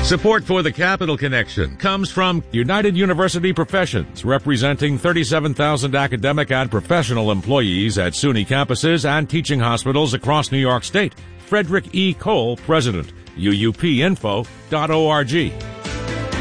Support for the Capital Connection comes from United University Professions, representing 37,000 academic and professional employees at SUNY campuses and teaching hospitals across New York State. Frederick E. Cole, President. UUPinfo.org.